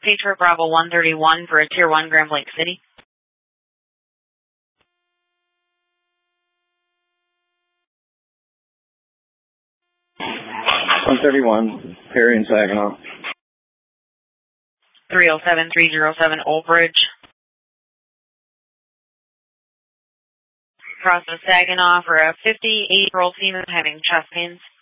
Patriot Bravo 131 for a Tier 1 Grand Lake City. 131, Perry and Saginaw. 307-307 Old Bridge. Process Saginaw for a 50, 8-year-old female having chest pains.